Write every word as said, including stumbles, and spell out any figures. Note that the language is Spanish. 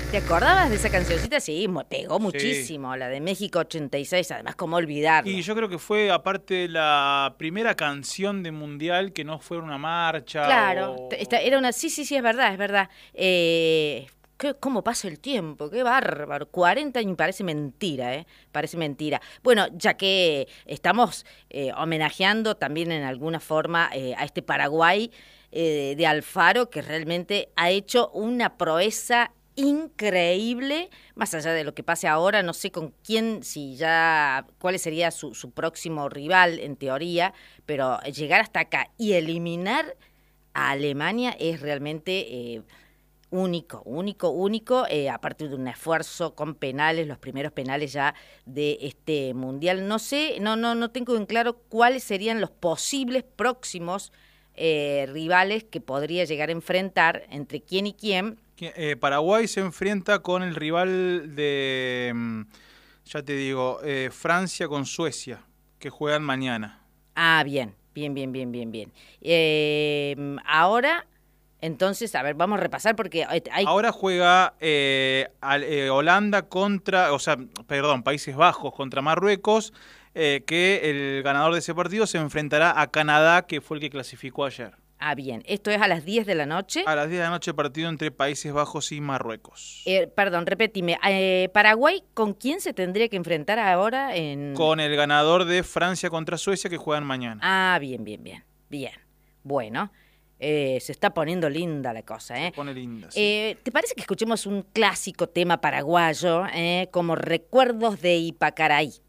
¿Te acordabas de esa cancioncita? Sí, mo- pegó Sí. muchísimo, la de México ochenta y seis, además, ¿cómo olvidarlo? Y yo creo que fue, aparte, la primera canción de Mundial que no fue una marcha Claro, te- esta- o... era una, sí, sí, sí, es verdad, es verdad. Eh, qué- ¿Cómo pasa el tiempo? Qué bárbaro. cuarenta años, parece mentira, ¿eh? Parece mentira. Bueno, ya que estamos eh, homenajeando también en alguna forma eh, a este Paraguay eh, de Alfaro, que realmente ha hecho una proeza increíble, más allá de lo que pase ahora, no sé con quién, si ya, cuál sería su, su próximo rival en teoría, pero llegar hasta acá y eliminar a Alemania es realmente eh, único, único, único, eh, aparte de un esfuerzo con penales, los primeros penales ya de este mundial. No sé, no, no, no tengo en claro cuáles serían los posibles próximos eh, rivales que podría llegar a enfrentar, entre quién y quién. que, eh, Paraguay se enfrenta con el rival de, mm, ya te digo, eh, Francia con Suecia, que juegan mañana. Ah, bien, bien, bien, bien, bien, bien. Eh, ahora, entonces, a ver, vamos a repasar porque hay... hay- Ahora juega eh, al- eh, Holanda contra, o sea, perdón, Países Bajos contra Marruecos, eh, que el ganador de ese partido se enfrentará a Canadá, que fue el que clasificó ayer. Ah, bien, esto es a las diez de la noche. A las diez de la noche, partido entre Países Bajos y Marruecos. Eh, perdón, repetime. Eh, Paraguay, ¿con quién se tendría que enfrentar ahora en...? Con el ganador de Francia contra Suecia, que juegan mañana. Ah, bien, bien, bien, bien. Bueno, eh, se está poniendo linda la cosa, Se ¿eh? pone linda, sí. Eh, ¿te parece que escuchemos un clásico tema paraguayo, eh, como Recuerdos de Ipacaraí?